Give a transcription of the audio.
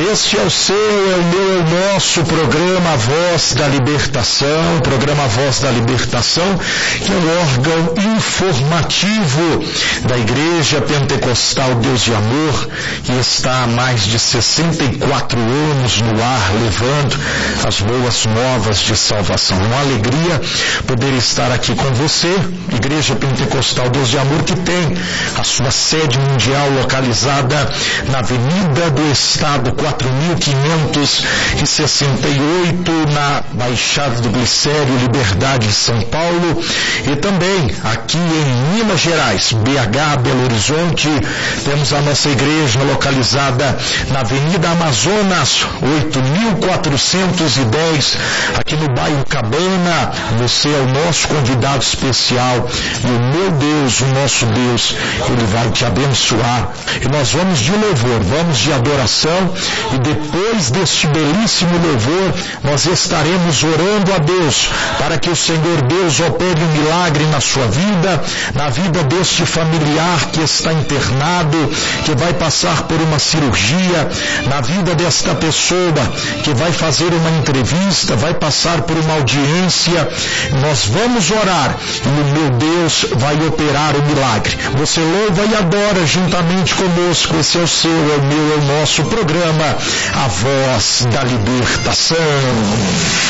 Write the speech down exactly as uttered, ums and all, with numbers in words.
Este é o seu, é o meu, é o nosso programa Voz da Libertação, programa Voz da Libertação, que é o órgão informativo da Igreja Pentecostal Deus de Amor, que está há mais de sessenta e quatro anos no ar, levando as boas novas de salvação. Uma alegria poder estar aqui com você, Igreja Pentecostal Deus de Amor, que tem a sua sede mundial localizada na Avenida do Estado quatro mil quinhentos e sessenta e oito, na Baixada do Glicério, Liberdade de São Paulo, e também aqui em Minas Gerais, B H, Belo Horizonte, temos a nossa igreja localizada na Avenida Amazonas, oito mil quatrocentos e dez, aqui no bairro Cabana. Você é o nosso convidado especial e o meu Deus, o nosso Deus, Ele vai te abençoar. E nós vamos de louvor, vamos de adoração, e depois deste belíssimo louvor, nós estaremos orando a Deus para que o Senhor Deus opere um milagre na sua vida, na vida deste familiar que está internado, que vai passar por uma cirurgia, na vida desta pessoa que vai fazer uma entrevista, vai passar por uma audiência. Nós vamos orar e o meu Deus vai operar o milagre. Você louva e adora juntamente conosco. Esse é o seu, é o meu, é o nosso programa, a Voz da Libertação.